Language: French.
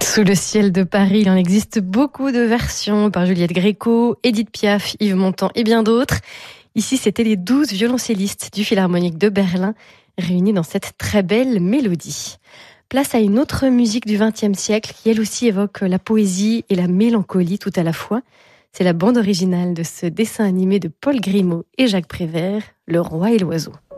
Sous le ciel de Paris, il en existe beaucoup de versions par Juliette Gréco, Édith Piaf, Yves Montand et bien d'autres. Ici, c'était les 12 violoncellistes du Philharmonique de Berlin réunis dans cette très belle mélodie. Place à une autre musique du XXe siècle qui elle aussi évoque la poésie et la mélancolie tout à la fois. C'est la bande originale de ce dessin animé de Paul Grimaud et Jacques Prévert, Le Roi et l'Oiseau.